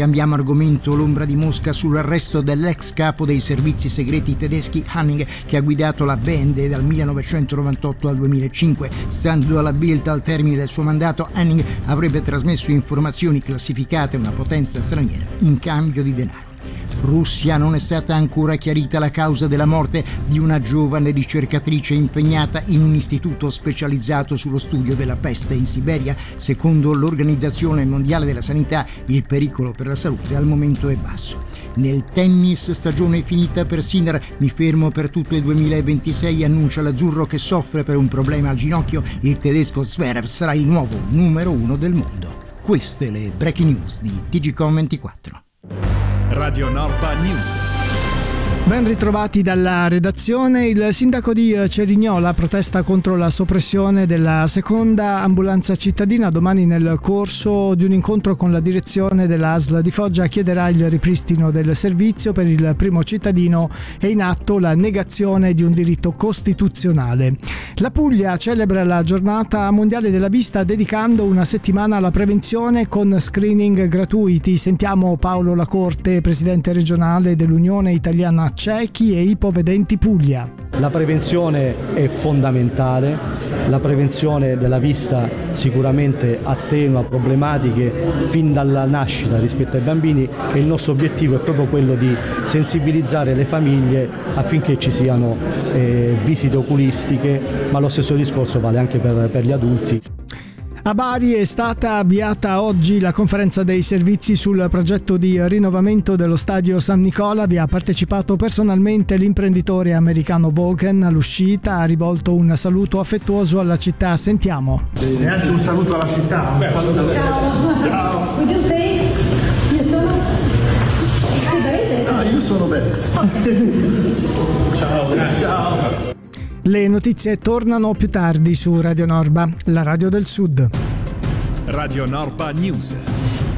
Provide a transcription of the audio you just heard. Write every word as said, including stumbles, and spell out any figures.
Cambiamo argomento. L'ombra di Mosca sull'arresto dell'ex capo dei servizi segreti tedeschi Hanning, che ha guidato la Bund dal millenovecentonovantotto al duemilacinque. Stando alla Bild, al termine del suo mandato Hanning avrebbe trasmesso informazioni classificate a una potenza straniera in cambio di denaro. Russia: non è stata ancora chiarita la causa della morte di una giovane ricercatrice impegnata in un istituto specializzato sullo studio della peste in Siberia. Secondo l'Organizzazione Mondiale della Sanità, il pericolo per la salute al momento è basso. Nel tennis, stagione finita per Sinner. Mi fermo per tutto il duemilaventisei, annuncia l'azzurro che soffre per un problema al ginocchio. Il tedesco Zverev sarà il nuovo numero uno del mondo. Queste le breaking news di T G Com ventiquattro. Radio Norpa News. Ben ritrovati dalla redazione. Il sindaco di Cerignola protesta contro la soppressione della seconda ambulanza cittadina. Domani, nel corso di un incontro con la direzione dell'A S L di Foggia, chiederà il ripristino del servizio. Per il primo cittadino è in atto la negazione di un diritto costituzionale. La Puglia celebra la giornata mondiale della vista dedicando una settimana alla prevenzione con screening gratuiti. Sentiamo Paolo Lacorte, presidente regionale dell'Unione Italiana Ciechi e Ipovedenti Puglia. La prevenzione è fondamentale, la prevenzione della vista sicuramente attenua problematiche fin dalla nascita rispetto ai bambini e il nostro obiettivo è proprio quello di sensibilizzare le famiglie affinché ci siano eh, visite oculistiche, ma lo stesso discorso vale anche per, per gli adulti. A Bari è stata avviata oggi la conferenza dei servizi sul progetto di rinnovamento dello stadio San Nicola. Vi ha partecipato personalmente l'imprenditore americano Vulcan. All'uscita ha rivolto un saluto affettuoso alla città. Sentiamo. E anche un saluto alla città. Un saluto. Ciao. Ciao. Would you say io sono? Sei barese? Ah, io sono barese. Ciao, grazie. Ciao. Le notizie tornano più tardi su Radio Norba, la radio del Sud. Radio Norpa News.